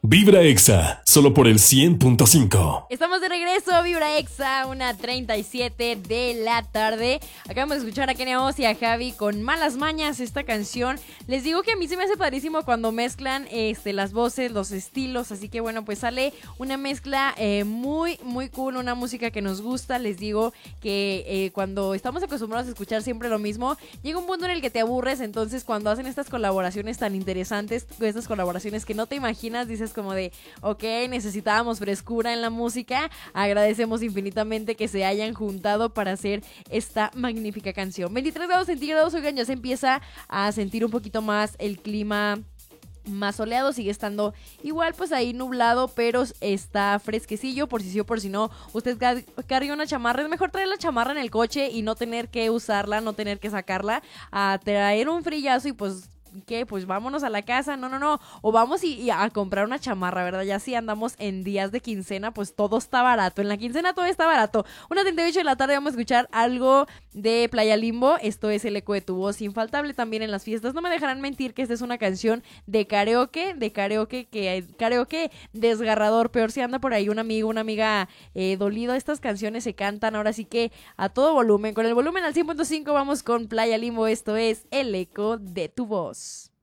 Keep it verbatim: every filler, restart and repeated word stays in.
Vibra Exa, solo por el cien punto cinco. Estamos de regreso, Vibra Exa, una treinta y siete de la tarde. Acabamos de escuchar a Kenia Oz y a Javi con Malas Mañas, esta canción. Les digo que a mí se me hace padrísimo cuando mezclan este, las voces, los estilos. Así que bueno, pues sale una mezcla eh, muy, muy cool, una música que nos gusta. Les digo que eh, cuando estamos acostumbrados a escuchar siempre lo mismo, llega un punto en el que te aburres. Entonces cuando hacen estas colaboraciones tan interesantes, estas colaboraciones que no te imaginas, dices como de, ok, necesitábamos frescura en la música. Agradecemos infinitamente que se hayan juntado para hacer esta magnífica canción. veintitrés grados centígrados, oigan, ya se empieza a sentir un poquito más el clima más soleado, sigue estando igual pues ahí nublado, pero está fresquecillo. Por si sí o por si no, usted cargue una chamarra, es mejor traer la chamarra en el coche y no tener que usarla, no tener que sacarla, a traer un frillazo y pues ¿qué? Pues vámonos a la casa, no, no, no, o vamos y, y a comprar una chamarra, ¿verdad? Ya si andamos en días de quincena, pues todo está barato, en la quincena todo está barato. Una treinta y ocho de la tarde vamos a escuchar algo de Playa Limbo, esto es El Eco de tu Voz, infaltable también en las fiestas. No me dejarán mentir que esta es una canción de karaoke, de karaoke, que karaoke desgarrador, peor si anda por ahí un amigo, una amiga eh, dolido. Estas canciones se cantan ahora sí que a todo volumen, con el volumen al cien punto cinco. Vamos con Playa Limbo, esto es El Eco de tu Voz.